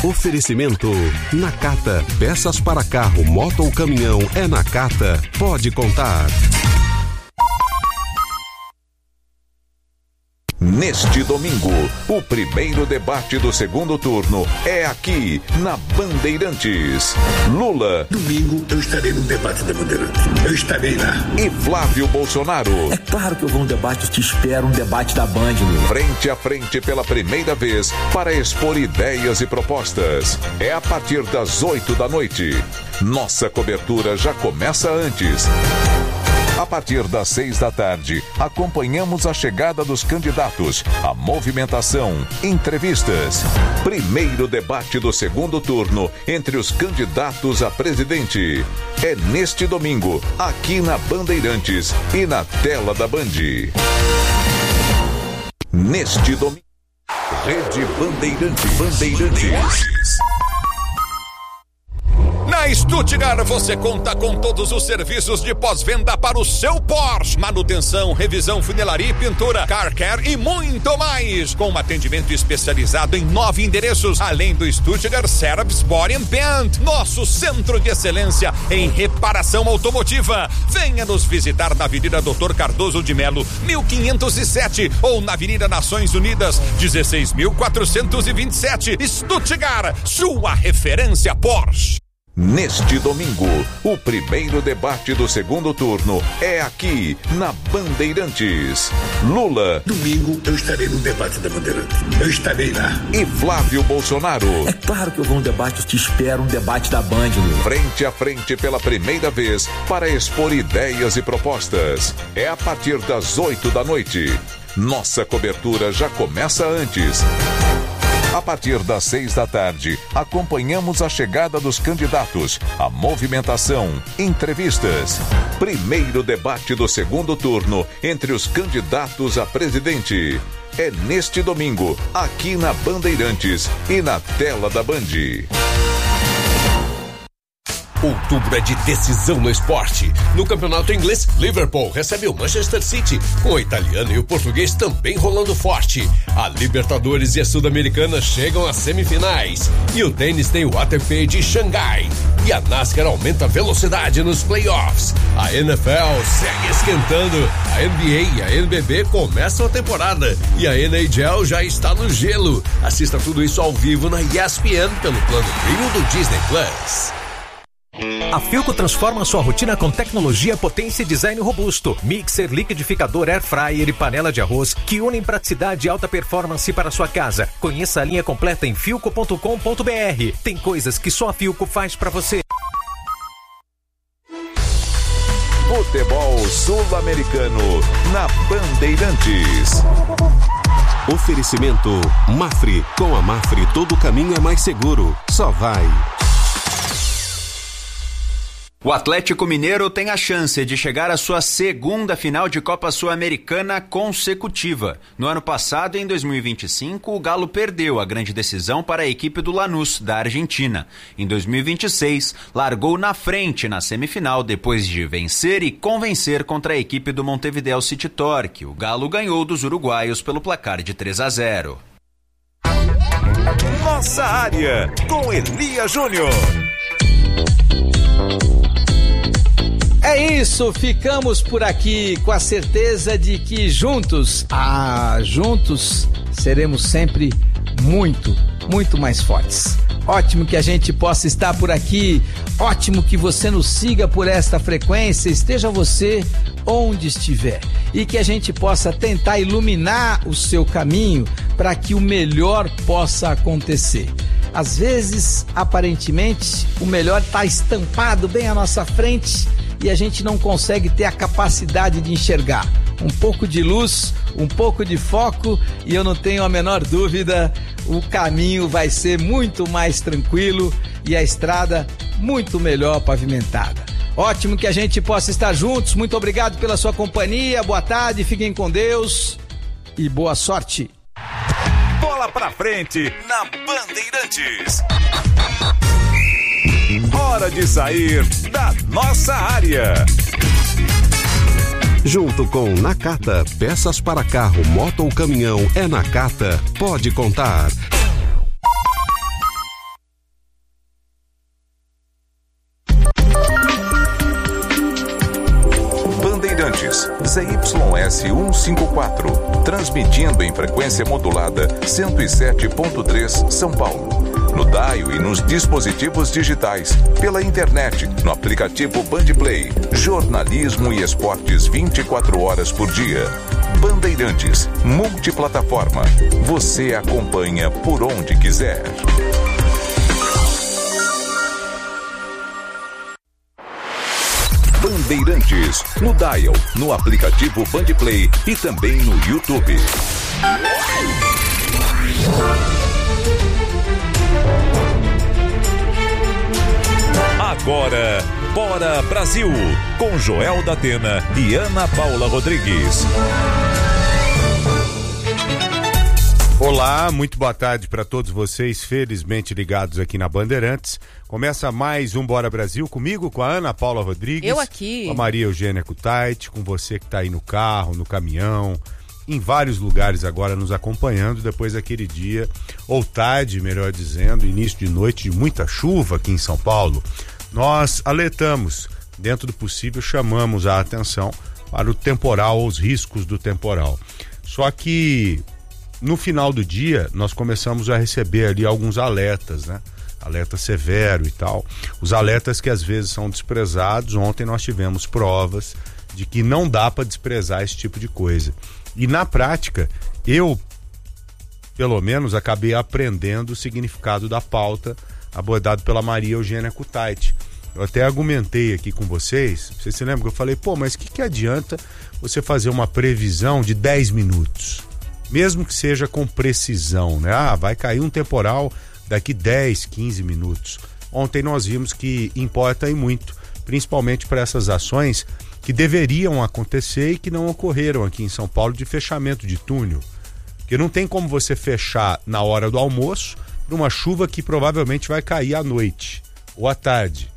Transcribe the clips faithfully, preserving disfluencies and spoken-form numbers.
Oferecimento Nakata. Peças para carro, moto ou caminhão é Nakata. Pode contar. Neste domingo, o primeiro debate do segundo turno é aqui na Bandeirantes. Lula. Domingo eu estarei no debate da Bandeirantes. Eu estarei lá. E Flávio Bolsonaro. É claro que eu vou no debate, eu te espero, um debate da Band, Lula. Frente a frente pela primeira vez para expor ideias e propostas. É a partir das oito da noite. Nossa cobertura já começa antes. A partir das seis da tarde, acompanhamos a chegada dos candidatos, a movimentação, entrevistas. Primeiro debate do segundo turno entre os candidatos a presidente. É neste domingo, aqui na Bandeirantes e na tela da Band. Neste domingo, Rede Bandeirantes. Bandeirantes. Na Stuttgart você conta com todos os serviços de pós-venda para o seu Porsche. Manutenção, revisão, funilaria e pintura, car care e muito mais. Com um atendimento especializado em nove endereços, além do Stuttgart Service Body and Paint, nosso centro de excelência em reparação automotiva. Venha nos visitar na Avenida doutor Cardoso de Melo, mil quinhentos e sete, ou na Avenida Nações Unidas, dezesseis mil quatrocentos e vinte e sete. Stuttgart, sua referência Porsche. Neste domingo, o primeiro debate do segundo turno é aqui na Bandeirantes. Lula. Domingo eu estarei no debate da Bandeirantes. Eu estarei lá. E Flávio Bolsonaro. É claro que eu vou no debate, eu te espero, um debate da Band, Lula. Frente a frente pela primeira vez para expor ideias e propostas. É a partir das oito da noite. Nossa cobertura já começa antes. A partir das seis da tarde, acompanhamos a chegada dos candidatos, a movimentação, entrevistas. Primeiro debate do segundo turno entre os candidatos a presidente. É neste domingo, aqui na Bandeirantes e na tela da Band. Outubro é de decisão no esporte. No campeonato inglês, Liverpool recebe o Manchester City, com o italiano e o português também rolando forte. A Libertadores e a Sul-Americana chegam às semifinais. E o tênis tem o A T P de Xangai. E a NASCAR aumenta a velocidade nos playoffs. A N F L segue esquentando. A N B A e a N B B começam a temporada. E a N H L já está no gelo. Assista tudo isso ao vivo na E S P N pelo plano Premium do Disney Plus. A Philco transforma sua rotina com tecnologia, potência e design robusto. Mixer, liquidificador, air fryer e panela de arroz que unem praticidade e alta performance para sua casa. Conheça a linha completa em philco ponto com ponto b r. Tem coisas que só a Philco faz para você. Futebol Sul-Americano na Bandeirantes. Oferecimento Mafre. Com a Mafre todo caminho é mais seguro. Só vai. O Atlético Mineiro tem a chance de chegar à sua segunda final de Copa Sul-Americana consecutiva. No ano passado, em dois mil e vinte e cinco, o Galo perdeu a grande decisão para a equipe do Lanús, da Argentina. Em dois mil e vinte e seis, largou na frente na semifinal depois de vencer e convencer contra a equipe do Montevideo City Torque. O Galo ganhou dos uruguaios pelo placar de três a zero. Nossa área, com Elias Júnior. É isso, ficamos por aqui com a certeza de que juntos, ah, juntos, seremos sempre muito, muito mais fortes. Ótimo que a gente possa estar por aqui, ótimo que você nos siga por esta frequência, esteja você onde estiver, e que a gente possa tentar iluminar o seu caminho para que o melhor possa acontecer. Às vezes, aparentemente, o melhor está estampado bem à nossa frente e a gente não consegue ter a capacidade de enxergar. Um pouco de luz, um pouco de foco e eu não tenho a menor dúvida, o caminho vai ser muito mais tranquilo e a estrada muito melhor pavimentada. Ótimo que a gente possa estar juntos, muito obrigado pela sua companhia, boa tarde, fiquem com Deus e boa sorte. Bola pra frente na Bandeirantes. Hora de sair da nossa área. Junto com Nakata, peças para carro, moto ou caminhão é Nakata. Pode contar. S cento e cinquenta e quatro, transmitindo em frequência modulada cento e sete ponto três São Paulo. No dial e nos dispositivos digitais, pela internet, no aplicativo Bandplay, jornalismo e esportes vinte e quatro horas por dia. Bandeirantes, multiplataforma. Você acompanha por onde quiser. Bandeirantes, no dial, no aplicativo Bandplay e também no YouTube. Agora, Bora Brasil, com Joel da Atena e Ana Paula Rodrigues. Olá, muito boa tarde para todos vocês, felizmente ligados aqui na Bandeirantes. Começa mais um Bora Brasil comigo, com a Ana Paula Rodrigues. Eu aqui. Com a Maria Eugênia Kutaiti, com você que está aí no carro, no caminhão, em vários lugares agora nos acompanhando depois daquele dia, ou tarde, melhor dizendo, início de noite de muita chuva aqui em São Paulo. Nós alertamos, dentro do possível, chamamos a atenção para o temporal, ou os riscos do temporal. Só que no final do dia nós começamos a receber ali alguns alertas, né? Alerta severo e tal. Os alertas que às vezes são desprezados. Ontem nós tivemos provas de que não dá para desprezar esse tipo de coisa. E na prática, eu, pelo menos, acabei aprendendo o significado da pauta abordado pela Maria Eugênia Kutaiti. Eu até argumentei aqui com vocês, vocês se lembram que eu falei, pô, mas o que, que adianta você fazer uma previsão de dez minutos? Mesmo que seja com precisão, né? Ah, vai cair um temporal daqui dez, quinze minutos. Ontem nós vimos que importa e muito, principalmente para essas ações que deveriam acontecer e que não ocorreram aqui em São Paulo, de fechamento de túnel. Porque não tem como você fechar na hora do almoço por uma chuva que provavelmente vai cair à noite ou à tarde.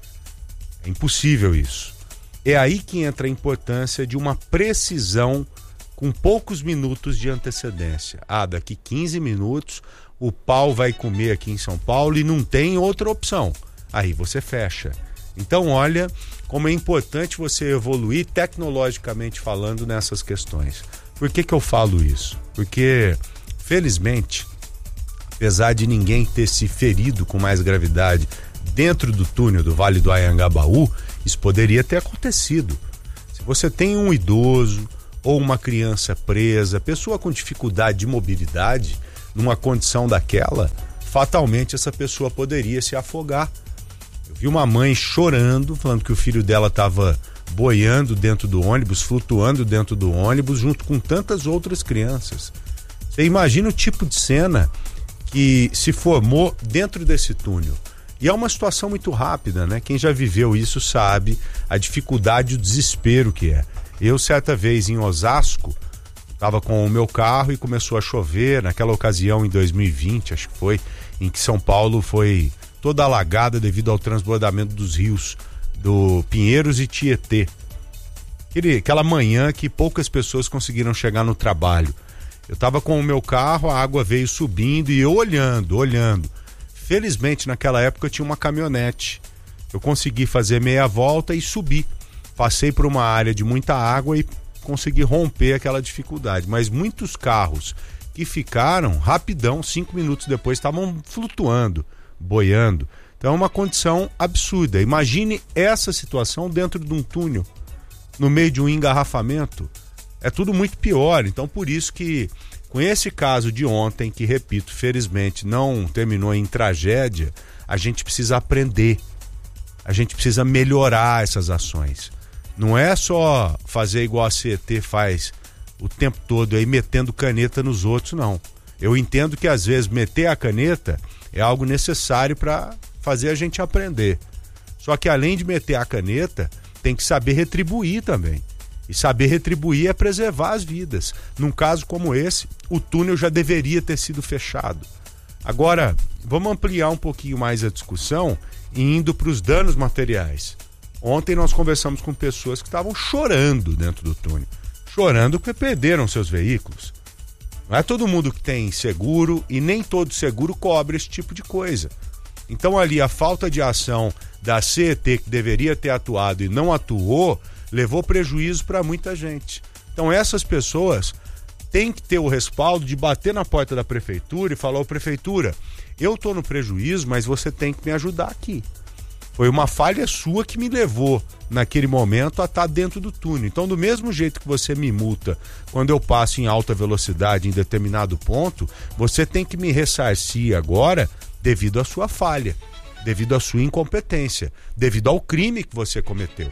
É impossível isso. É aí que entra a importância de uma precisão com poucos minutos de antecedência. Ah, daqui quinze minutos o pau vai comer aqui em São Paulo e não tem outra opção. Aí você fecha. Então olha como é importante você evoluir tecnologicamente falando nessas questões. Por que que eu falo isso? Porque, felizmente, apesar de ninguém ter se ferido com mais gravidade dentro do túnel do Vale do Anhangabaú, isso poderia ter acontecido. Se você tem um idoso ou uma criança presa, pessoa com dificuldade de mobilidade, numa condição daquela, fatalmente essa pessoa poderia se afogar. Eu vi uma mãe chorando, falando que o filho dela estava boiando dentro do ônibus, flutuando dentro do ônibus, junto com tantas outras crianças. Você imagina o tipo de cena que se formou dentro desse túnel. E é uma situação muito rápida, né? Quem já viveu isso sabe a dificuldade e o desespero que é. Eu, certa vez, em Osasco, estava com o meu carro e começou a chover, naquela ocasião, em dois mil e vinte, acho que foi, em que São Paulo foi toda alagada devido ao transbordamento dos rios do Pinheiros e Tietê. Aquele, aquela manhã que poucas pessoas conseguiram chegar no trabalho. Eu estava com o meu carro, a água veio subindo e eu olhando, olhando. Felizmente, naquela época, eu tinha uma caminhonete. Eu consegui fazer meia volta e subir. Passei por uma área de muita água e consegui romper aquela dificuldade. Mas muitos carros que ficaram, rapidão, cinco minutos depois, estavam flutuando, boiando. Então é uma condição absurda. Imagine essa situação dentro de um túnel, no meio de um engarrafamento. É tudo muito pior. Então, por isso que, com esse caso de ontem, que, repito, felizmente não terminou em tragédia, a gente precisa aprender. A gente precisa melhorar essas ações. Não é só fazer igual a C E T faz o tempo todo aí, metendo caneta nos outros, não. Eu entendo que às vezes meter a caneta é algo necessário para fazer a gente aprender. Só que além de meter a caneta, tem que saber retribuir também. E saber retribuir é preservar as vidas. Num caso como esse, o túnel já deveria ter sido fechado. Agora, vamos ampliar um pouquinho mais a discussão e indo para os danos materiais. Ontem nós conversamos com pessoas que estavam chorando dentro do túnel. Chorando porque perderam seus veículos. Não é todo mundo que tem seguro e nem todo seguro cobre esse tipo de coisa. Então ali a falta de ação da C E T, que deveria ter atuado e não atuou, levou prejuízo para muita gente. Então essas pessoas têm que ter o respaldo de bater na porta da prefeitura e falar: ô prefeitura, eu tô no prejuízo, mas você tem que me ajudar aqui. Foi uma falha sua que me levou, naquele momento, a estar dentro do túnel. Então, do mesmo jeito que você me multa quando eu passo em alta velocidade em determinado ponto, você tem que me ressarcir agora devido à sua falha, devido à sua incompetência, devido ao crime que você cometeu.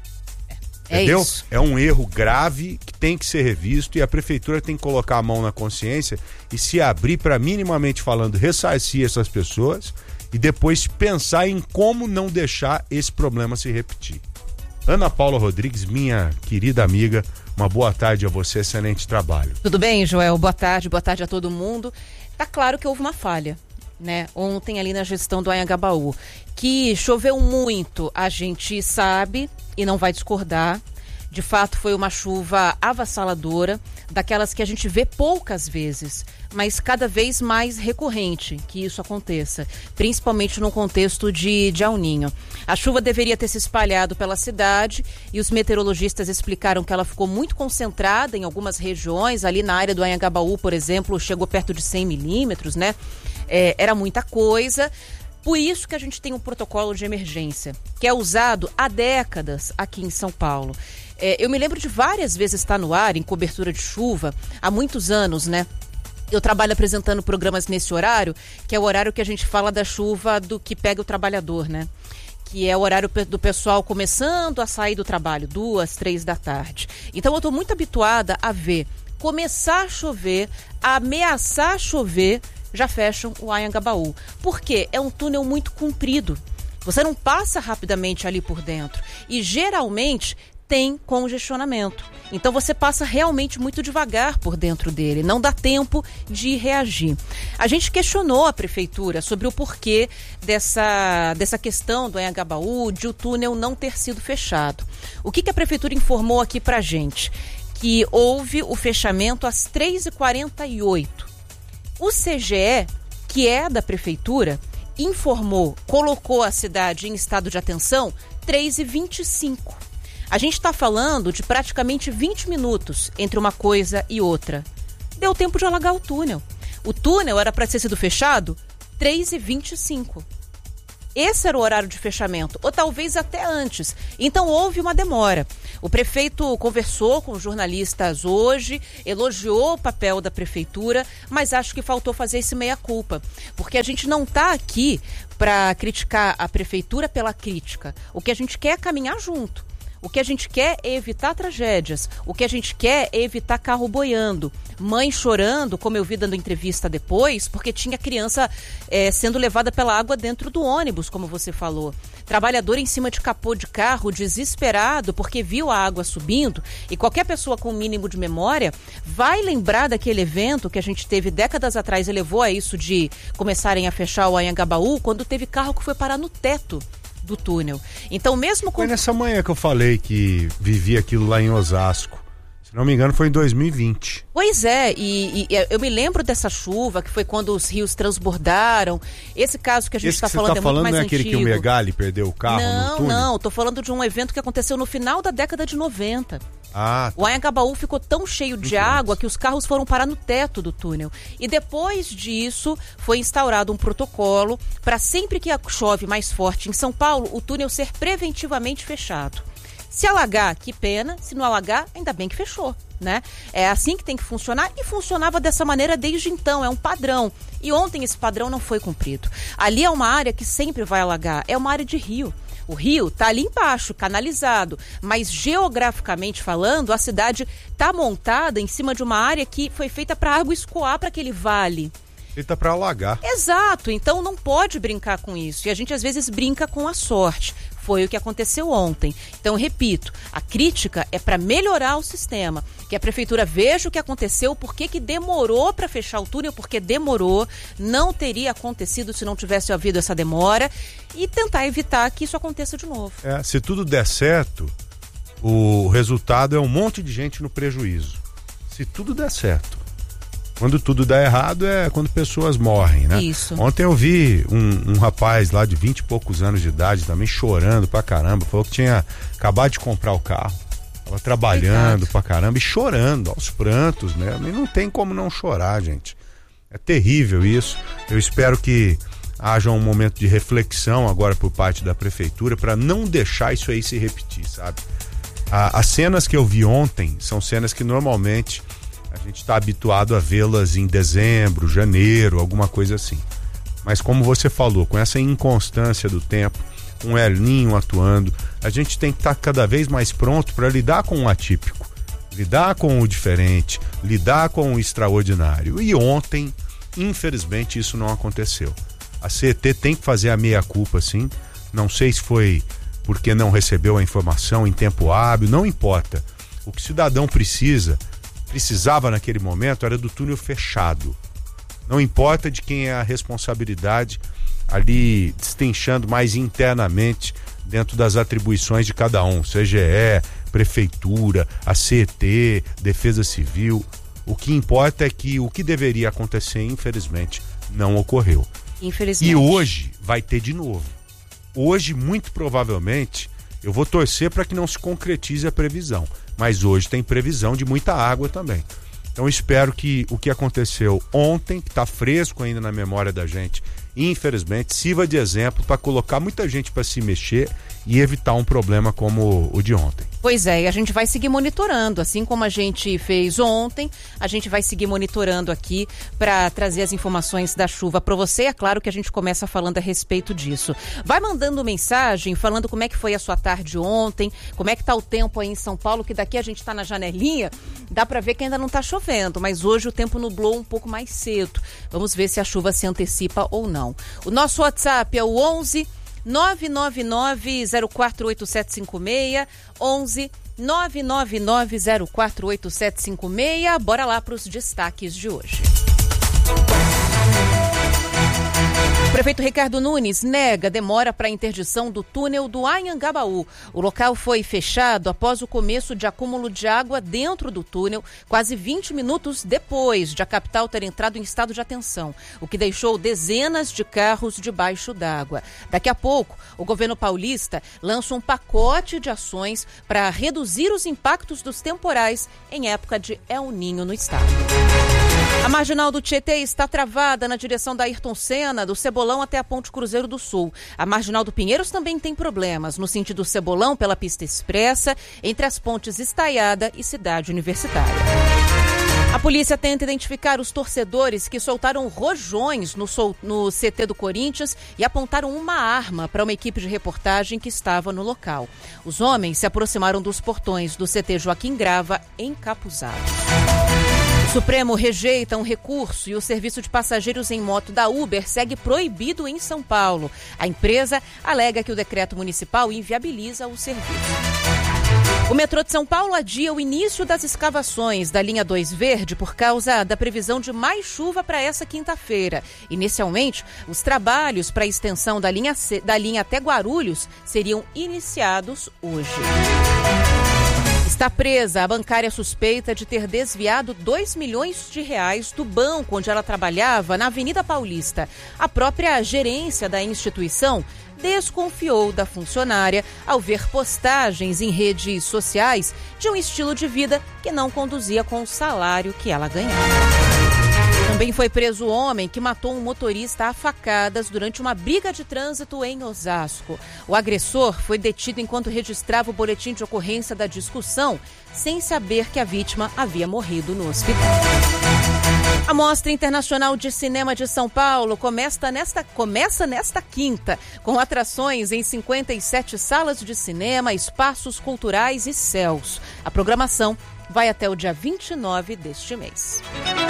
É Entendeu? isso. É um erro grave que tem que ser revisto e a prefeitura tem que colocar a mão na consciência e se abrir para, minimamente falando, ressarcir essas pessoas e depois pensar em como não deixar esse problema se repetir. Ana Paula Rodrigues, minha querida amiga, uma boa tarde a você, excelente trabalho. Tudo bem, Joel? Boa tarde, boa tarde a todo mundo. Tá claro que houve uma falha, né? Ontem ali na gestão do Anhangabaú, que choveu muito, a gente sabe e não vai discordar. De fato, foi uma chuva avassaladora, daquelas que a gente vê poucas vezes, mas cada vez mais recorrente que isso aconteça, principalmente no contexto de, de El Niño. A chuva deveria ter se espalhado pela cidade e os meteorologistas explicaram que ela ficou muito concentrada em algumas regiões. Ali na área do Anhangabaú, por exemplo, chegou perto de cem milímetros, né? É, era muita coisa. Por isso que a gente tem um protocolo de emergência, que é usado há décadas aqui em São Paulo. É, eu me lembro de várias vezes estar no ar, em cobertura de chuva, há muitos anos, né? Eu trabalho apresentando programas nesse horário, que é o horário que a gente fala da chuva do que pega o trabalhador, né? Que é o horário do pessoal começando a sair do trabalho, duas, três da tarde. Então eu estou muito habituada a ver começar a chover, a ameaçar chover, já fecham o Anhangabaú. Por quê? É um túnel muito comprido. Você não passa rapidamente ali por dentro. E geralmente tem congestionamento. Então você passa realmente muito devagar por dentro dele, não dá tempo de reagir. A gente questionou a prefeitura sobre o porquê dessa, dessa questão do Anhangabaú, de o túnel não ter sido fechado. O que, que a prefeitura informou aqui pra gente? Que houve o fechamento às três e quarenta e oito. O C G E, que é da prefeitura, informou, colocou a cidade em estado de atenção três e vinte e cinco. A gente está falando de praticamente vinte minutos entre uma coisa e outra. Deu tempo de alagar o túnel. O túnel era para ter sido fechado três e vinte e cinco. Esse era o horário de fechamento, ou talvez até antes. Então houve uma demora. O prefeito conversou com os jornalistas hoje, elogiou o papel da prefeitura, mas acho que faltou fazer esse meia-culpa. Porque a gente não está aqui para criticar a prefeitura pela crítica. O que a gente quer é caminhar junto. O que a gente quer é evitar tragédias. O que a gente quer é evitar carro boiando. Mãe chorando, como eu vi dando entrevista depois, porque tinha criança é, sendo levada pela água dentro do ônibus, como você falou. Trabalhador em cima de capô de carro, desesperado, porque viu a água subindo. E qualquer pessoa com o mínimo de memória vai lembrar daquele evento que a gente teve décadas atrás e levou a isso de começarem a fechar o Anhangabaú, quando teve carro que foi parar no teto do túnel. Então, mesmo com... Foi nessa manhã que eu falei que vivi aquilo lá em Osasco. Se não me engano, foi em dois mil e vinte. Pois é, e, e eu me lembro dessa chuva, que foi quando os rios transbordaram. Esse caso que a gente está falando tá é falando muito mais não é antigo. aquele que o Megali perdeu o carro não, no túnel? Não, não. Tô falando de um evento que aconteceu no final da década de noventa. Ah, tá. O Anhangabaú ficou tão cheio de Muito água antes. que os carros foram parar no teto do túnel. E depois disso, foi instaurado um protocolo para sempre que chove mais forte em São Paulo, o túnel ser preventivamente fechado. Se alagar, que pena. Se não alagar, ainda bem que fechou, né? É assim que tem que funcionar e funcionava dessa maneira desde então, é um padrão. E ontem esse padrão não foi cumprido. Ali é uma área que sempre vai alagar, é uma área de rio. O rio está ali embaixo, canalizado, mas geograficamente falando, a cidade está montada em cima de uma área que foi feita para a água escoar para aquele vale. Feita para alagar. Exato, então não pode brincar com isso. E a gente às vezes brinca com a sorte. Foi o que aconteceu ontem. Então, repito, a crítica é para melhorar o sistema. Que a prefeitura veja o que aconteceu, por que que demorou para fechar o túnel, porque demorou, não teria acontecido se não tivesse havido essa demora, e tentar evitar que isso aconteça de novo. É, se tudo der certo, o resultado é um monte de gente no prejuízo. Se tudo der certo. Quando tudo dá errado é quando pessoas morrem, né? Isso. Ontem eu vi um, um rapaz lá de vinte e poucos anos de idade também chorando pra caramba. Falou que tinha acabado de comprar o carro. Tava trabalhando pra caramba e chorando, aos prantos mesmo. E não tem como não chorar, gente. É terrível isso. Eu espero que haja um momento de reflexão agora por parte da prefeitura para não deixar isso aí se repetir, sabe? A, as cenas que eu vi ontem são cenas que normalmente a gente está habituado a vê-las em dezembro, janeiro, alguma coisa assim. Mas como você falou, com essa inconstância do tempo, com o El Ninho atuando, a gente tem que estar cada vez mais pronto para lidar com o atípico, lidar com o diferente, lidar com o extraordinário. E ontem, infelizmente, isso não aconteceu. A C E T tem que fazer a meia-culpa, sim. Não sei se foi porque não recebeu a informação em tempo hábil, não importa. O que o cidadão precisa, precisava naquele momento, era do túnel fechado. Não importa de quem é a responsabilidade, ali destrinchando mais internamente dentro das atribuições de cada um, C G E, Prefeitura, a C E T, Defesa Civil. O que importa é que o que deveria acontecer, infelizmente, não ocorreu. Infelizmente. E hoje vai ter de novo. Hoje, muito provavelmente, eu vou torcer para que não se concretize a previsão. Mas hoje tem previsão de muita água também. Então espero que o que aconteceu ontem, que está fresco ainda na memória da gente, infelizmente, sirva de exemplo para colocar muita gente para se mexer e evitar um problema como o de ontem. Pois é, e a gente vai seguir monitorando, assim como a gente fez ontem, a gente vai seguir monitorando aqui para trazer as informações da chuva para você. É claro que a gente começa falando a respeito disso. Vai mandando mensagem, falando como é que foi a sua tarde ontem, como é que tá o tempo aí em São Paulo, que daqui a gente tá na janelinha, dá para ver que ainda não tá chovendo, mas hoje o tempo nublou um pouco mais cedo. Vamos ver se a chuva se antecipa ou não. O nosso WhatsApp é o onze nove nove nove zero quatro oito sete cinco seis, onze nove nove nove zero quatro oito sete cinco seis. Bora lá para os destaques de hoje. O prefeito Ricardo Nunes nega demora para a interdição do túnel do Anhangabaú. O local foi fechado após o começo de acúmulo de água dentro do túnel, quase vinte minutos depois de a capital ter entrado em estado de atenção, o que deixou dezenas de carros debaixo d'água. Daqui a pouco, o governo paulista lança um pacote de ações para reduzir os impactos dos temporais em época de El Ninho no estado. A marginal do Tietê está travada na direção da Ayrton Senna, do Cebolão até a Ponte Cruzeiro do Sul. A marginal do Pinheiros também tem problemas, no sentido Cebolão pela pista expressa, entre as pontes Estaiada e Cidade Universitária. A polícia tenta identificar os torcedores que soltaram rojões no, sol, no C T do Corinthians e apontaram uma arma para uma equipe de reportagem que estava no local. Os homens se aproximaram dos portões do C T Joaquim Grava encapuzados. O Supremo rejeita um recurso e o serviço de passageiros em moto da Uber segue proibido em São Paulo. A empresa alega que o decreto municipal inviabiliza o serviço. O metrô de São Paulo adia o início das escavações da linha dois Verde por causa da previsão de mais chuva para essa quinta-feira. Inicialmente, os trabalhos para a extensão da linha, C, da linha até Guarulhos seriam iniciados hoje. Está presa a bancária suspeita de ter desviado dois milhões de reais do banco onde ela trabalhava na Avenida Paulista. A própria gerência da instituição desconfiou da funcionária ao ver postagens em redes sociais de um estilo de vida que não conduzia com o salário que ela ganhava. Também foi preso o homem que matou um motorista a facadas durante uma briga de trânsito em Osasco. O agressor foi detido enquanto registrava o boletim de ocorrência da discussão, sem saber que a vítima havia morrido no hospital. A Mostra Internacional de Cinema de São Paulo começa nesta, começa nesta quinta, com atrações em cinquenta e sete salas de cinema, espaços culturais e céus. A programação vai até o dia vinte e nove deste mês.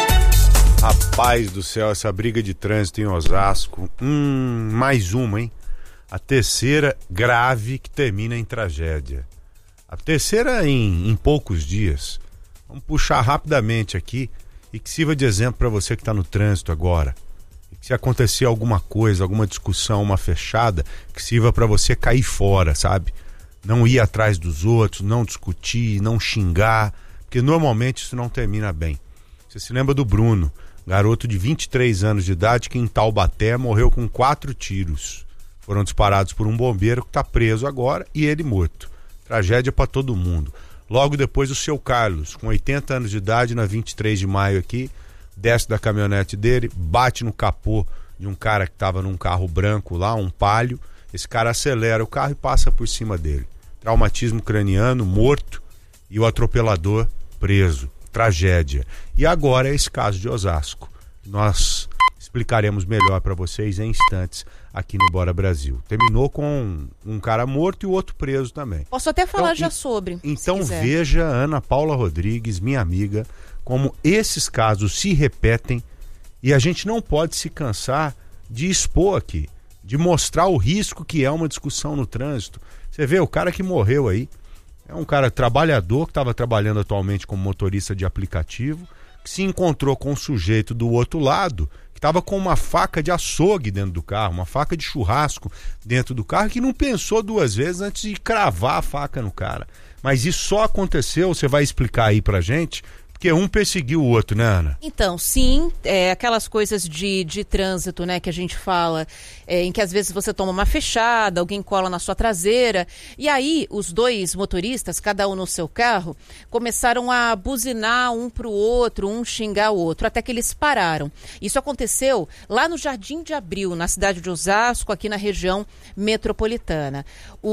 Rapaz do céu, essa briga de trânsito em Osasco, hum, mais uma, hein? A terceira grave que termina em tragédia. A terceira em, em poucos dias. Vamos puxar rapidamente aqui e que sirva de exemplo para você que está no trânsito agora. E que se acontecer alguma coisa, alguma discussão, uma fechada, que sirva para você cair fora, sabe? Não ir atrás dos outros, não discutir, não xingar, porque normalmente isso não termina bem. Você se lembra do Bruno, garoto de vinte e três anos de idade que em Taubaté morreu com quatro tiros. Foram disparados por um bombeiro que está preso agora e ele morto. Tragédia para todo mundo. Logo depois o seu Carlos, com oitenta anos de idade, na vinte e três de maio aqui, desce da caminhonete dele, bate no capô de um cara que estava num carro branco lá, um Palio. Esse cara acelera o carro e passa por cima dele. Traumatismo craniano, morto, e o atropelador preso. Tragédia. E agora é esse caso de Osasco. Nós explicaremos melhor para vocês em instantes aqui no Bora Brasil. Terminou com um cara morto e o outro preso também. Posso até falar então, já e, sobre. Então veja, Ana Paula Rodrigues, minha amiga, como esses casos se repetem e a gente não pode se cansar de expor aqui, de mostrar o risco que é uma discussão no trânsito. Você vê, o cara que morreu aí é um cara trabalhador que estava trabalhando atualmente como motorista de aplicativo, que se encontrou com um sujeito do outro lado que estava com uma faca de açougue dentro do carro, uma faca de churrasco dentro do carro, que não pensou duas vezes antes de cravar a faca no cara. Mas isso só aconteceu, você vai explicar aí pra gente, porque um perseguiu o outro, né, Ana? Então, sim, é, aquelas coisas de, de trânsito, né, que a gente fala, é, em que às vezes você toma uma fechada, alguém cola na sua traseira, e aí os dois motoristas, cada um no seu carro, começaram a buzinar um pro outro, um xingar o outro, até que eles pararam. Isso aconteceu lá no Jardim de Abril, na cidade de Osasco, aqui na região metropolitana.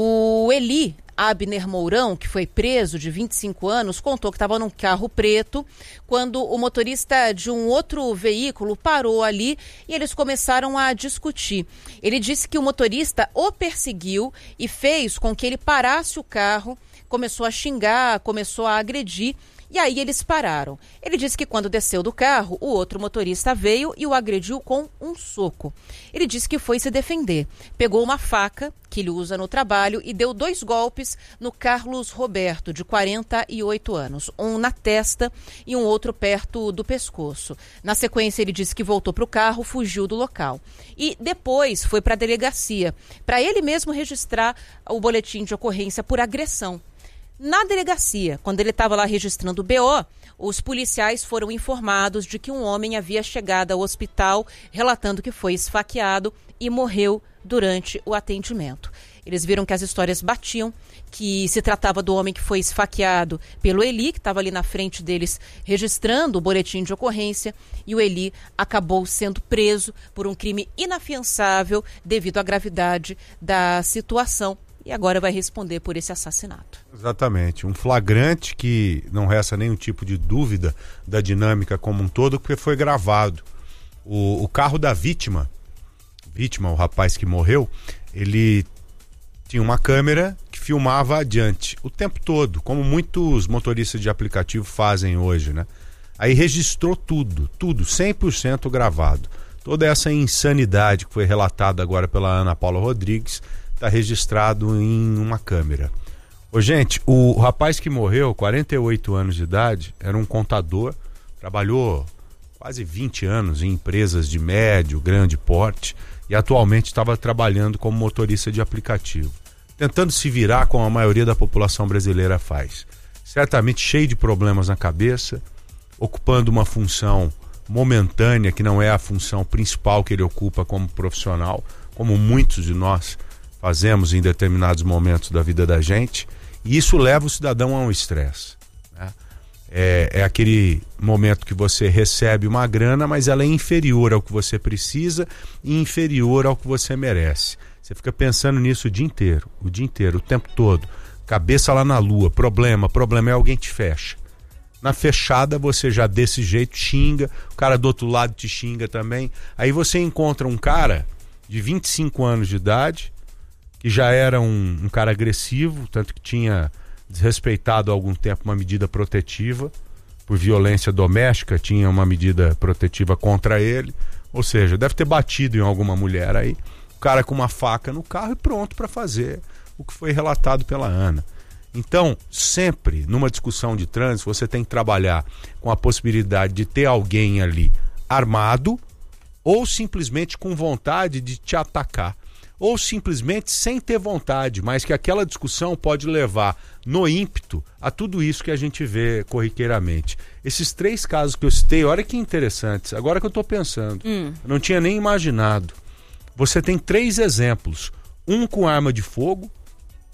O Eli Abner Mourão, que foi preso, de vinte e cinco anos, contou que estava num carro preto quando o motorista de um outro veículo parou ali e eles começaram a discutir. Ele disse que o motorista o perseguiu e fez com que ele parasse o carro, começou a xingar, começou a agredir. E aí eles pararam. Ele disse que quando desceu do carro, o outro motorista veio e o agrediu com um soco. Ele disse que foi se defender. Pegou uma faca, que ele usa no trabalho, e deu dois golpes no Carlos Roberto, de quarenta e oito anos. Um na testa e um outro perto do pescoço. Na sequência, ele disse que voltou para o carro, fugiu do local. E depois foi para a delegacia, para ele mesmo registrar o boletim de ocorrência por agressão. Na delegacia, quando ele estava lá registrando o B O, os policiais foram informados de que um homem havia chegado ao hospital relatando que foi esfaqueado e morreu durante o atendimento. Eles viram que as histórias batiam, que se tratava do homem que foi esfaqueado pelo Eli, que estava ali na frente deles registrando o boletim de ocorrência, e o Eli acabou sendo preso por um crime inafiançável devido à gravidade da situação. E agora vai responder por esse assassinato. Exatamente, um flagrante que não resta nenhum tipo de dúvida da dinâmica como um todo, porque foi gravado. O, o carro da vítima, vítima, o rapaz que morreu, ele tinha uma câmera que filmava adiante o tempo todo, como muitos motoristas de aplicativo fazem hoje, né? Aí registrou tudo, tudo, cem por cento gravado. Toda essa insanidade que foi relatada agora pela Ana Paula Rodrigues está registrado em uma câmera. Ô, gente, o rapaz que morreu, quarenta e oito anos de idade, era um contador, trabalhou quase vinte anos em empresas de médio, grande porte e atualmente estava trabalhando como motorista de aplicativo, tentando se virar como a maioria da população brasileira faz. Certamente cheio de problemas na cabeça, ocupando uma função momentânea que não é a função principal que ele ocupa como profissional, como muitos de nós fazemos em determinados momentos da vida da gente, e isso leva o cidadão a um estresse, né? É, é aquele momento que você recebe uma grana, mas ela é inferior ao que você precisa e inferior ao que você merece. Você fica pensando nisso o dia inteiro, o dia inteiro, o tempo todo, cabeça lá na lua, problema, problema, é alguém te fecha. Na fechada você já desse jeito xinga, o cara do outro lado te xinga também, aí você encontra um cara de vinte e cinco anos de idade, que já era um, um cara agressivo, tanto que tinha desrespeitado há algum tempo uma medida protetiva por violência doméstica, tinha uma medida protetiva contra ele, ou seja, deve ter batido em alguma mulher aí, o cara com uma faca no carro e pronto para fazer o que foi relatado pela Ana. Então, sempre numa discussão de trânsito, você tem que trabalhar com a possibilidade de ter alguém ali armado ou simplesmente com vontade de te atacar, ou simplesmente sem ter vontade, mas que aquela discussão pode levar no ímpeto a tudo isso que a gente vê corriqueiramente. Esses três casos que eu citei, olha que interessantes, agora que eu estou pensando, hum. eu não tinha nem imaginado. Você tem três exemplos, um com arma de fogo,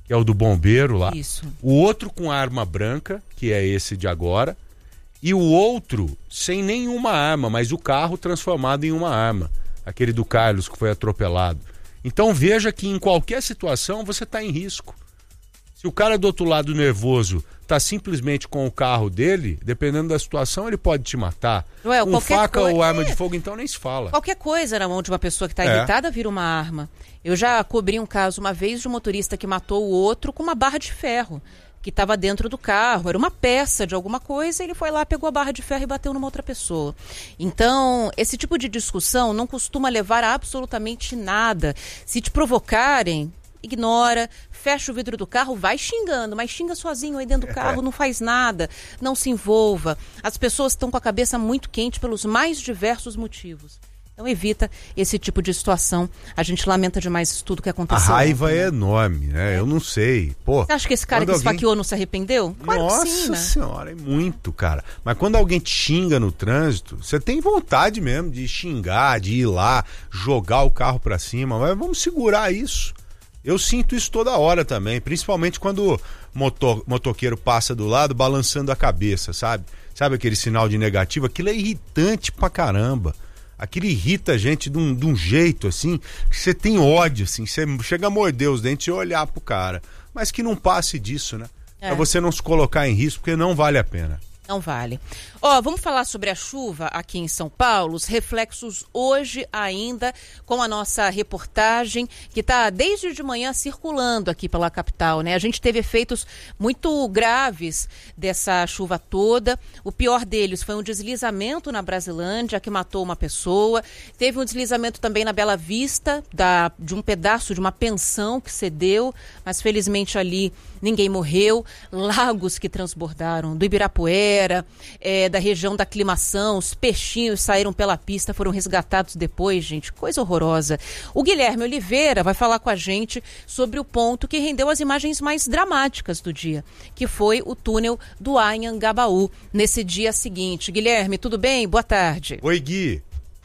que é o do bombeiro lá. Isso. O outro com arma branca, que é esse de agora. E o outro sem nenhuma arma, mas o carro transformado em uma arma. Aquele do Carlos que foi atropelado. Então veja que em qualquer situação você está em risco. Se o cara do outro lado nervoso está simplesmente com o carro dele, dependendo da situação, ele pode te matar. Joel, com faca coi... ou arma é. de fogo, então nem se fala. Qualquer coisa na mão de uma pessoa que está É. irritada vira uma arma. Eu já cobri um caso uma vez de um motorista que matou o outro com uma barra de ferro que estava dentro do carro, era uma peça de alguma coisa, ele foi lá, pegou a barra de ferro e bateu numa outra pessoa. Então, esse tipo de discussão não costuma levar a absolutamente nada. Se te provocarem, ignora, fecha o vidro do carro, vai xingando, mas xinga sozinho aí dentro do carro, não faz nada, não se envolva. As pessoas estão com a cabeça muito quente pelos mais diversos motivos. Então evita esse tipo de situação. A gente lamenta demais tudo que A aconteceu. raiva ontem, né? é enorme, né? Eu não sei. Pô, Você acha que esse cara que quando alguém- esfaqueou não se arrependeu? Claro Nossa que sim, né? senhora, é muito, cara. Mas quando alguém te xinga no trânsito, você tem vontade mesmo de xingar, de ir lá, jogar o carro pra cima, mas vamos segurar isso. Eu sinto isso toda hora também, principalmente quando o motor, motoqueiro passa do lado balançando a cabeça, sabe? Sabe aquele sinal de negativo? Aquilo é irritante pra caramba. Aquilo irrita a gente de um, de um jeito, assim, que você tem ódio, assim, você chega a morder os dentes e olhar pro cara. Mas que não passe disso, né? É. Pra você não se colocar em risco, porque não vale a pena. Não vale. Ó, vamos falar sobre a chuva aqui em São Paulo, os reflexos hoje ainda com a nossa reportagem que está desde de manhã circulando aqui pela capital, né? A gente teve efeitos muito graves dessa chuva toda. O pior deles foi um deslizamento na Brasilândia que matou uma pessoa. Teve um deslizamento também na Bela Vista da, de um pedaço de uma pensão que cedeu, mas felizmente ali ninguém morreu. Lagos que transbordaram do Ibirapuera, é, da região da Aclimação, os peixinhos saíram pela pista, foram resgatados depois, gente, coisa horrorosa. O Guilherme Oliveira vai falar com a gente sobre o ponto que rendeu as imagens mais dramáticas do dia, que foi o túnel do Anhangabaú, nesse dia seguinte. Guilherme, tudo bem? Boa tarde. Oi, Gui.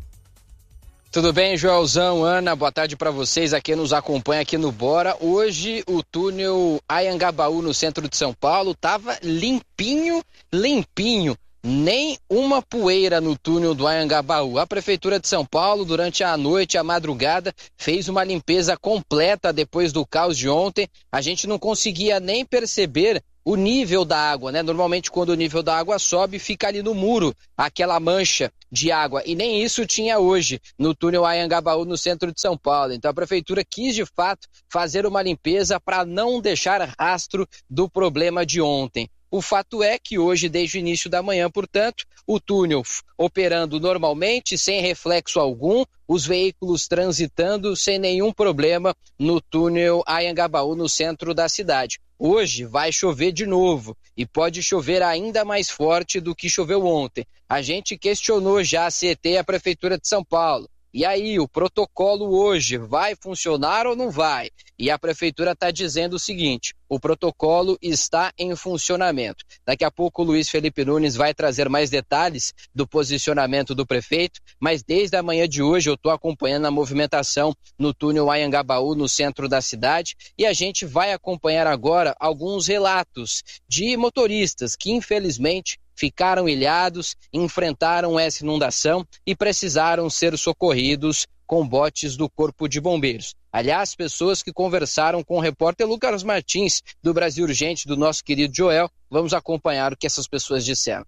Tudo bem, Joelzão, Ana, boa tarde para vocês aqui nos acompanha aqui no Bora. Hoje o túnel Anhangabaú no centro de São Paulo tava limpinho, limpinho. Nem uma poeira no túnel do Anhangabaú. A Prefeitura de São Paulo, durante a noite, a madrugada, fez uma limpeza completa depois do caos de ontem. A gente não conseguia nem perceber o nível da água, né? Normalmente, quando o nível da água sobe, fica ali no muro, aquela mancha de água. E nem isso tinha hoje no túnel Anhangabaú, no centro de São Paulo. Então, a Prefeitura quis, de fato, fazer uma limpeza para não deixar rastro do problema de ontem. O fato é que hoje, desde o início da manhã, portanto, o túnel operando normalmente, sem reflexo algum, os veículos transitando sem nenhum problema no túnel Anhangabaú, no centro da cidade. Hoje vai chover de novo e pode chover ainda mais forte do que choveu ontem. A gente questionou já a C E T e a Prefeitura de São Paulo. E aí, o protocolo hoje vai funcionar ou não vai? E a Prefeitura está dizendo o seguinte, o protocolo está em funcionamento. Daqui a pouco o Luiz Felipe Nunes vai trazer mais detalhes do posicionamento do prefeito, mas desde a manhã de hoje eu estou acompanhando a movimentação no túnel Anhangabaú, no centro da cidade, e a gente vai acompanhar agora alguns relatos de motoristas que, infelizmente, ficaram ilhados, enfrentaram essa inundação e precisaram ser socorridos com botes do Corpo de Bombeiros. Aliás, pessoas que conversaram com o repórter Lucas Martins, do Brasil Urgente, do nosso querido Joel. Vamos acompanhar o que essas pessoas disseram.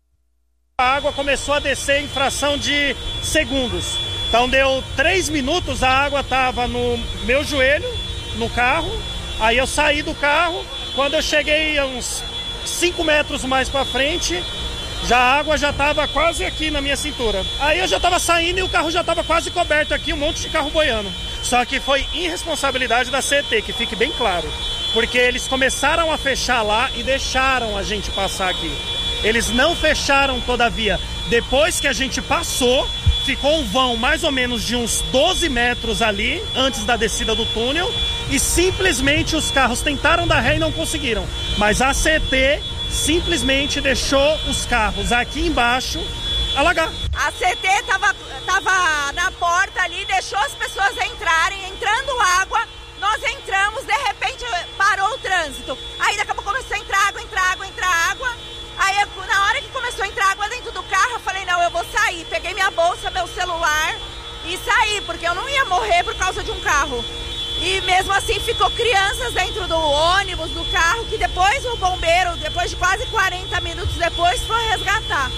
A água começou a descer em fração de segundos. Então deu três minutos, a água estava no meu joelho, no carro. Aí eu saí do carro, quando eu cheguei a uns cinco metros mais para frente, já a água já estava quase aqui na minha cintura. Aí eu já estava saindo e o carro já estava quase coberto aqui, um monte de carro boiando. Só que foi irresponsabilidade da C E T, que fique bem claro. Porque eles começaram a fechar lá e deixaram a gente passar aqui. Eles não fecharam toda a via. Depois que a gente passou, ficou um vão mais ou menos de uns doze metros ali, antes da descida do túnel, e simplesmente os carros tentaram dar ré e não conseguiram. Mas a C E T simplesmente deixou os carros aqui embaixo alagar. A C E T estava tava na porta ali, deixou as pessoas entrarem, entrando água, nós entramos, de repente parou trânsito. Aí daqui a pouco começou a entrar água, entrar água, entrar água. Aí eu, na hora que começou a entrar água dentro do carro, eu falei, não, eu vou sair. Peguei minha bolsa, meu celular e saí, porque eu não ia morrer por causa de um carro. E mesmo assim ficou crianças dentro do ônibus, do carro, que depois o bombeiro, depois de quase quarenta minutos depois, foi resgatar.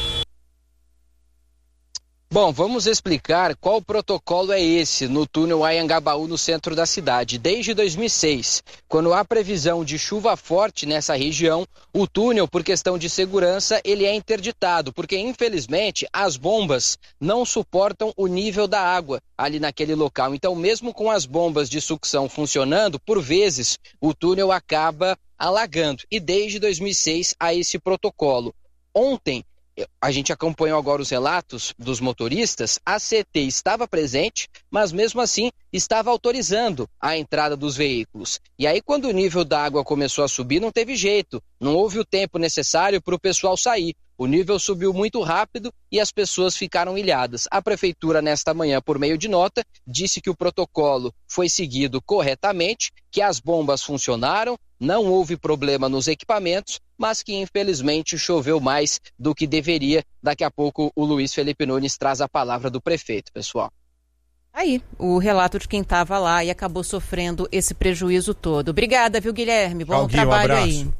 Bom, vamos explicar qual protocolo é esse no túnel Anhangabaú, no centro da cidade. Desde dois mil e seis, quando há previsão de chuva forte nessa região, o túnel, por questão de segurança, ele é interditado, porque infelizmente as bombas não suportam o nível da água ali naquele local. Então, mesmo com as bombas de sucção funcionando, por vezes o túnel acaba alagando. E desde dois mil e seis há esse protocolo. Ontem, a gente acompanhou agora os relatos dos motoristas, a C T estava presente, mas mesmo assim estava autorizando a entrada dos veículos. E aí quando o nível da água começou a subir, não teve jeito, não houve o tempo necessário para o pessoal sair. O nível subiu muito rápido e as pessoas ficaram ilhadas. A prefeitura, nesta manhã, por meio de nota, disse que o protocolo foi seguido corretamente, que as bombas funcionaram, não houve problema nos equipamentos, mas que infelizmente choveu mais do que deveria. Daqui a pouco o Luiz Felipe Nunes traz a palavra do prefeito, pessoal. Aí, o relato de quem estava lá e acabou sofrendo esse prejuízo todo. Obrigada, viu, Guilherme? Bom Alguinho, trabalho um abraço. aí.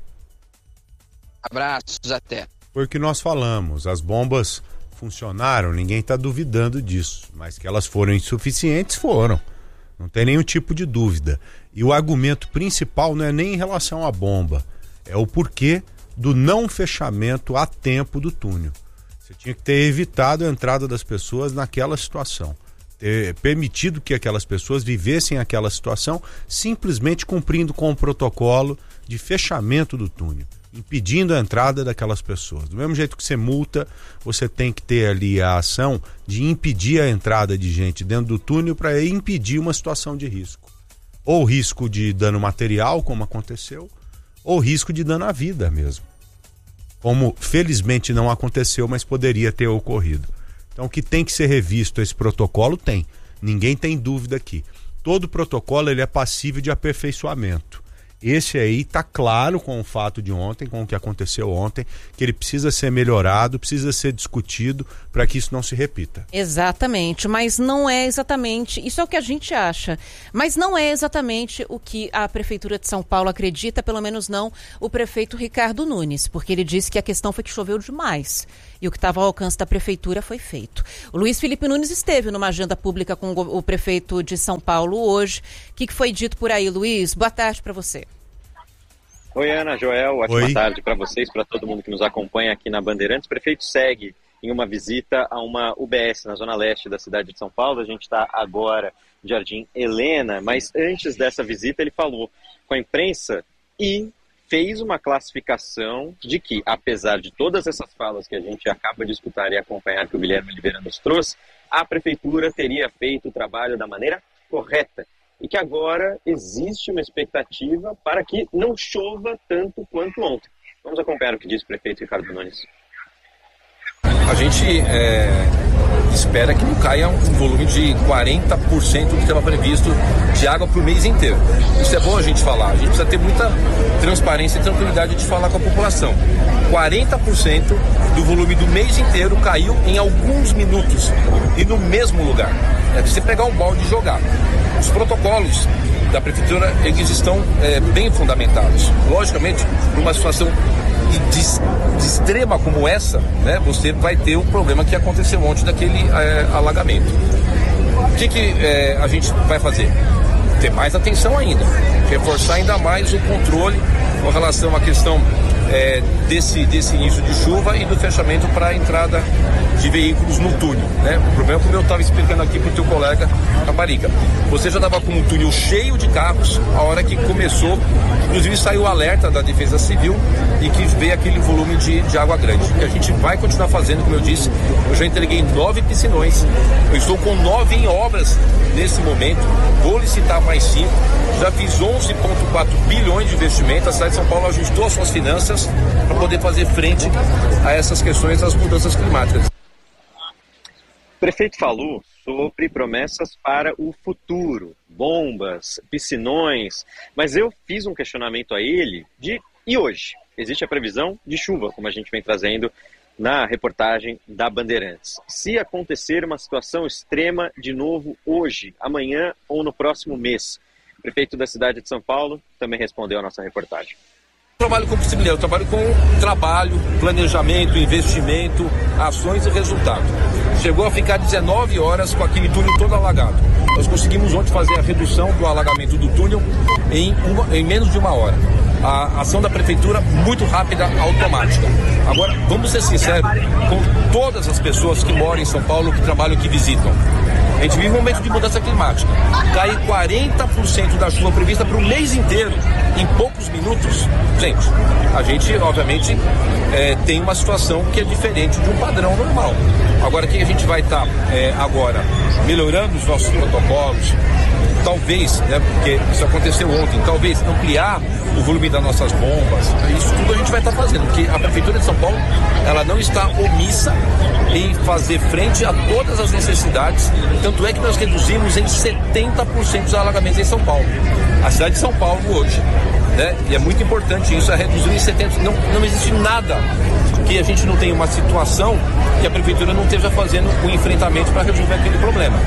Abraços, até. Foi o que nós falamos, as bombas funcionaram, ninguém está duvidando disso, mas que elas foram insuficientes, foram. Não tem nenhum tipo de dúvida. E o argumento principal não é nem em relação à bomba, é o porquê do não fechamento a tempo do túnel. Você tinha que ter evitado a entrada das pessoas naquela situação, ter permitido que aquelas pessoas vivessem aquela situação simplesmente cumprindo com o protocolo de fechamento do túnel, impedindo a entrada daquelas pessoas. Do mesmo jeito que você multa, você tem que ter ali a ação de impedir a entrada de gente dentro do túnel para impedir uma situação de risco. Ou risco de dano material, como aconteceu, ou risco de dano à vida mesmo. Como felizmente não aconteceu, mas poderia ter ocorrido. Então o que tem que ser revisto esse protocolo tem. Ninguém tem dúvida aqui. Todo protocolo ele é passível de aperfeiçoamento. Esse aí está claro com o fato de ontem, com o que aconteceu ontem, que ele precisa ser melhorado, precisa ser discutido para que isso não se repita. Exatamente, mas não é exatamente, isso é o que a gente acha, mas não é exatamente o que a Prefeitura de São Paulo acredita, pelo menos não o prefeito Ricardo Nunes, porque ele disse que a questão foi que choveu demais e o que estava ao alcance da Prefeitura foi feito. O Luiz Felipe Nunes esteve numa agenda pública com o prefeito de São Paulo hoje. O que foi dito por aí, Luiz? Boa tarde para você. Oi, Ana, Joel, ótima Oi. tarde para vocês, para todo mundo que nos acompanha aqui na Bandeirantes. O prefeito segue em uma visita a uma U B S na zona leste da cidade de São Paulo. A gente está agora no Jardim Helena, mas antes dessa visita ele falou com a imprensa e fez uma classificação de que, apesar de todas essas falas que a gente acaba de escutar e acompanhar que o Guilherme Oliveira nos trouxe, a prefeitura teria feito o trabalho da maneira correta. E que agora existe uma expectativa para que não chova tanto quanto ontem. Vamos acompanhar o que disse o prefeito Ricardo Nunes. A gente é, espera que não caia um volume de quarenta por cento do que estava previsto de água para o mês inteiro. Isso é bom a gente falar, a gente precisa ter muita transparência e tranquilidade de falar com a população. quarenta por cento do volume do mês inteiro caiu em alguns minutos e no mesmo lugar. É você pegar um balde e jogar. Os protocolos da prefeitura, eles estão é, bem fundamentados. Logicamente, numa situação de, de extrema como essa, né, você vai ter o problema que aconteceu ontem daquele é, alagamento. O que, que é, a gente vai fazer? Ter mais atenção ainda, reforçar ainda mais o controle com relação à questão é, desse, desse início de chuva e do fechamento para a entrada de veículos no túnel, né? O problema é como eu estava explicando aqui para o teu colega Caparica. Você já estava com um túnel cheio de carros a hora que começou, inclusive saiu o alerta da Defesa Civil e que veio aquele volume de, de água grande. E a gente vai continuar fazendo, como eu disse, eu já entreguei nove piscinões, eu estou com nove em obras nesse momento, vou licitar mais cinco, já fiz onze vírgula quatro bilhões de investimento, a cidade de São Paulo ajustou as suas finanças para poder fazer frente a essas questões das mudanças climáticas. O prefeito falou sobre promessas para o futuro, bombas, piscinões, mas eu fiz um questionamento a ele de e hoje? Existe a previsão de chuva, como a gente vem trazendo na reportagem da Bandeirantes. Se acontecer uma situação extrema de novo hoje, amanhã ou no próximo mês, o prefeito da cidade de São Paulo também respondeu à nossa reportagem. Eu trabalho com possibilidade, eu trabalho com trabalho, planejamento, investimento, ações e resultado. Chegou a ficar dezenove horas com aquele túnel todo alagado. Nós conseguimos ontem fazer a redução do alagamento do túnel em, uma, em menos de uma hora. A ação da prefeitura muito rápida, automática. Agora, vamos ser sinceros com todas as pessoas que moram em São Paulo, que trabalham, que visitam. A gente vive um momento de mudança climática. Cai quarenta por cento da chuva prevista para o mês inteiro, em poucos minutos. Gente, a gente, obviamente, é, tem uma situação que é diferente de um padrão normal. Agora, o que a gente vai estar tá, é, agora melhorando os nossos protocolos, talvez, né, porque isso aconteceu ontem, talvez ampliar o volume das nossas bombas, isso tudo a gente vai estar tá fazendo, porque a Prefeitura de São Paulo, ela não está omissa em fazer frente a todas as necessidades, tanto é que nós reduzimos em setenta por cento os alagamentos em São Paulo. A cidade de São Paulo hoje, né, e é muito importante isso, é reduzir em setenta por cento, não, não existe nada que a gente não tenha uma situação que a Prefeitura não esteja fazendo um enfrentamento para resolver aquele problema.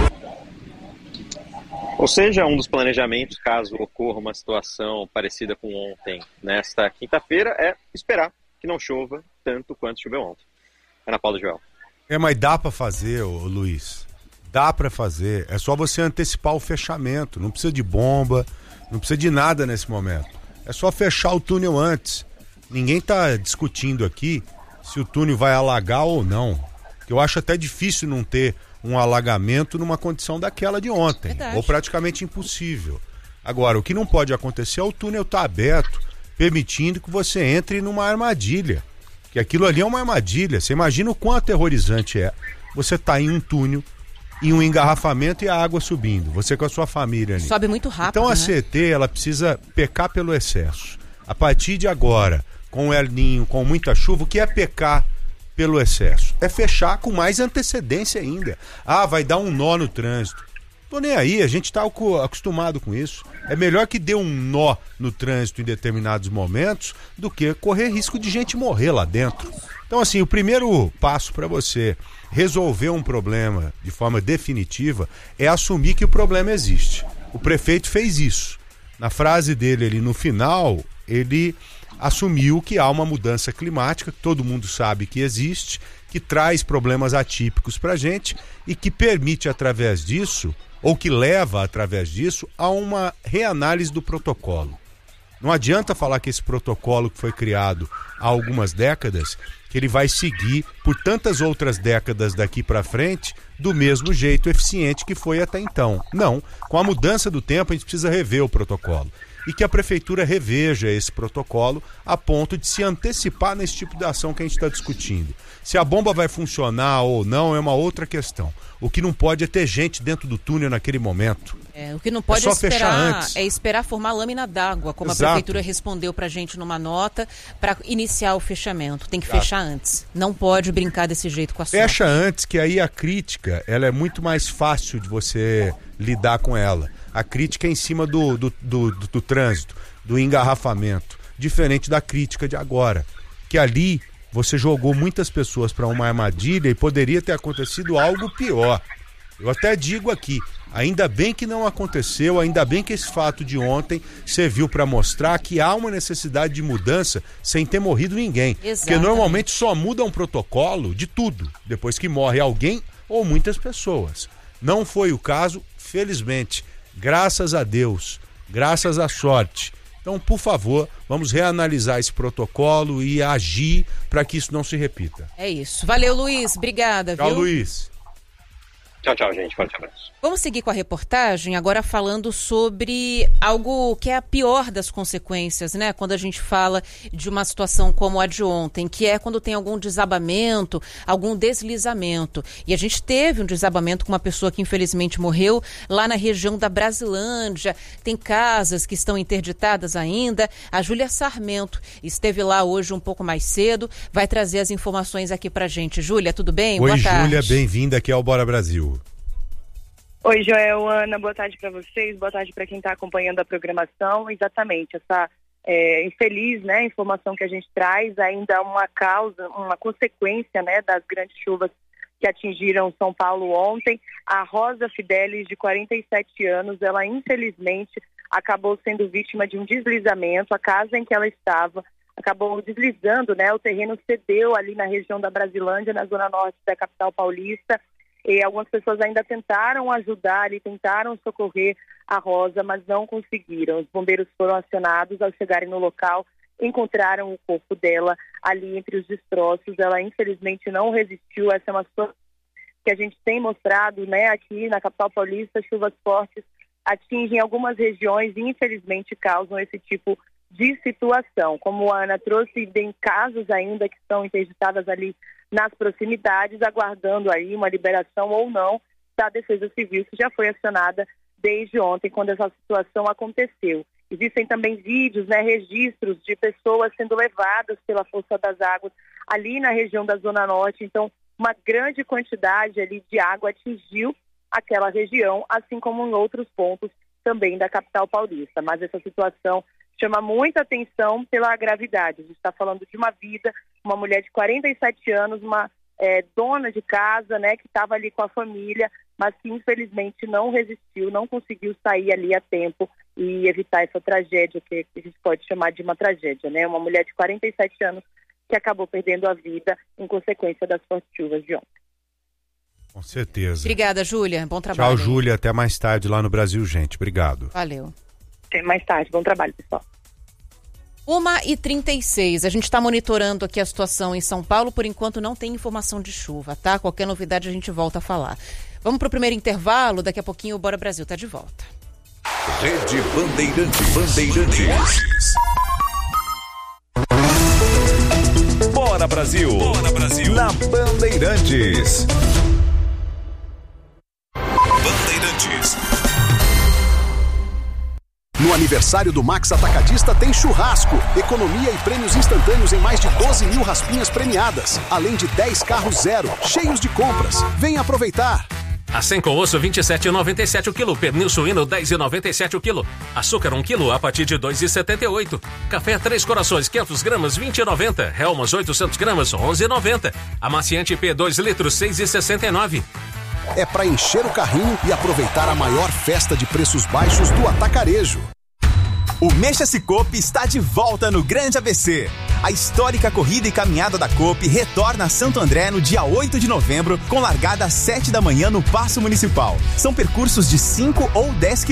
Ou seja, um dos planejamentos, caso ocorra uma situação parecida com ontem, nesta quinta-feira, é esperar que não chova tanto quanto choveu ontem. Ana Paula Joel. É, mas dá para fazer, ô, Luiz. Dá para fazer. É só você antecipar o fechamento. Não precisa de bomba, não precisa de nada nesse momento. É só fechar o túnel antes. Ninguém tá discutindo aqui se o túnel vai alagar ou não. Eu acho até difícil não ter um alagamento numa condição daquela de ontem. Verdade. Ou praticamente impossível. Agora, o que não pode acontecer é o túnel estar aberto, permitindo que você entre numa armadilha. Que aquilo ali é uma armadilha. Você imagina o quão aterrorizante é. Você tá em um túnel, em um engarrafamento e a água subindo. Você com a sua família ali. Sobe muito rápido, Então a né? C T, ela precisa pecar pelo excesso. A partir de agora, com o El Ninho, com muita chuva, o que é pecar pelo excesso? É fechar com mais antecedência ainda. Ah, vai dar um nó no trânsito. Tô nem aí, a gente tá acostumado com isso. É melhor que dê um nó no trânsito em determinados momentos do que correr risco de gente morrer lá dentro. Então, assim, o primeiro passo para você resolver um problema de forma definitiva é assumir que o problema existe. O prefeito fez isso. Na frase dele ali no final, ele assumiu que há uma mudança climática, que todo mundo sabe que existe, que traz problemas atípicos para a gente e que permite, através disso, ou que leva, através disso, a uma reanálise do protocolo. Não adianta falar que esse protocolo que foi criado há algumas décadas, que ele vai seguir por tantas outras décadas daqui para frente do mesmo jeito eficiente que foi até então. Não, com a mudança do tempo a gente precisa rever o protocolo. E que a prefeitura reveja esse protocolo a ponto de se antecipar nesse tipo de ação que a gente está discutindo. Se a bomba vai funcionar ou não é uma outra questão. O que não pode é ter gente dentro do túnel naquele momento. É, o que não pode é, só esperar, fechar antes. é esperar formar lâmina d'água, como Exato. a prefeitura respondeu pra gente numa nota, para iniciar o fechamento. Tem que Exato. fechar antes. Não pode brincar desse jeito com a sorte. Fecha antes, que aí a crítica ela é muito mais fácil de você lidar com ela. A crítica é em cima do, do, do, do, do trânsito, do engarrafamento, diferente da crítica de agora, que ali você jogou muitas pessoas para uma armadilha e poderia ter acontecido algo pior. Eu até digo aqui, ainda bem que não aconteceu, ainda bem que esse fato de ontem serviu para mostrar que há uma necessidade de mudança sem ter morrido ninguém. Exatamente. Porque normalmente só muda um protocolo de tudo, depois que morre alguém ou muitas pessoas. Não foi o caso, felizmente. Graças a Deus, graças à sorte. Então, por favor, vamos reanalisar esse protocolo e agir para que isso não se repita. É isso. Valeu, Luiz. Obrigada. Tchau, viu? Luiz. Tchau, tchau, gente. Forte abraço. Vamos seguir com a reportagem, agora falando sobre algo que é a pior das consequências, né? Quando a gente fala de uma situação como a de ontem, que é quando tem algum desabamento, algum deslizamento. E a gente teve um desabamento com uma pessoa que infelizmente morreu lá na região da Brasilândia. Tem casas que estão interditadas ainda. A Júlia Sarmento esteve lá hoje um pouco mais cedo, vai trazer as informações aqui pra gente. Júlia, tudo bem? Oi, Boa tarde. Júlia, bem-vinda aqui ao Bora Brasil. Oi, Joel, Ana, boa tarde para vocês, boa tarde para quem está acompanhando a programação. Exatamente, essa é, infeliz, né, informação que a gente traz, ainda uma causa, uma consequência, né, das grandes chuvas que atingiram São Paulo ontem. A Rosa Fidelis, de quarenta e sete anos, ela infelizmente acabou sendo vítima de um deslizamento. A casa em que ela estava acabou deslizando, né, o terreno cedeu ali na região da Brasilândia, na zona norte da capital paulista. E algumas pessoas ainda tentaram ajudar e tentaram socorrer a Rosa, mas não conseguiram. Os bombeiros foram acionados. Ao chegarem no local, encontraram o corpo dela ali entre os destroços. Ela infelizmente não resistiu. Essa é uma situação que a gente tem mostrado, né, aqui na capital paulista. Chuvas fortes atingem algumas regiões e infelizmente causam esse tipo de situação. Como a Ana trouxe, tem casas ainda que estão interditadas ali nas proximidades, aguardando aí uma liberação ou não da Defesa Civil, que já foi acionada desde ontem, quando essa situação aconteceu. Existem também vídeos, né, registros de pessoas sendo levadas pela força das águas ali na região da Zona Norte. Então, uma grande quantidade ali de água atingiu aquela região, assim como em outros pontos também da capital paulista. Mas essa situação chama muita atenção pela gravidade. A gente está falando de uma vida, uma mulher de quarenta e sete anos, uma é, dona de casa, né, que estava ali com a família, mas que infelizmente não resistiu, não conseguiu sair ali a tempo e evitar essa tragédia, que a gente pode chamar de uma tragédia, né? Uma mulher de quarenta e sete anos que acabou perdendo a vida em consequência das fortes chuvas de ontem. Com certeza. Obrigada, Júlia. Bom trabalho. Tchau, Júlia. Até mais tarde lá no Brasil, gente. Obrigado. Valeu. Até mais tarde. Bom trabalho, pessoal. uma e trinta e seis, a gente está monitorando aqui a situação em São Paulo, por enquanto não tem informação de chuva, tá? Qualquer novidade a gente volta a falar. Vamos para o primeiro intervalo, daqui a pouquinho o Bora Brasil tá de volta. Rede Bandeirantes. Bandeirantes. Bora Brasil. Bora Brasil. Na Bandeirantes. Bandeirantes. No aniversário do Max Atacadista tem churrasco, economia e prêmios instantâneos em mais de doze mil raspinhas premiadas, além de dez carros zero, cheios de compras. Venha aproveitar! Acém com osso vinte e sete reais e noventa e sete centavos o quilo, pernil suíno dez reais e noventa e sete centavos o quilo, açúcar um quilo a partir de dois reais e setenta e oito centavos, café Três Corações quinhentas gramas vinte reais e noventa centavos, Helmas oitocentas gramas onze reais e noventa centavos, amaciante P dois litros seis reais e sessenta e nove centavos. É para encher o carrinho e aproveitar a maior festa de preços baixos do atacarejo. O Mexa Cicobi está de volta no Grande A B C. A histórica corrida e caminhada da Coop retorna a Santo André no dia oito de novembro, com largada às sete da manhã no Paço Municipal. São percursos de cinco ou dez quilômetros.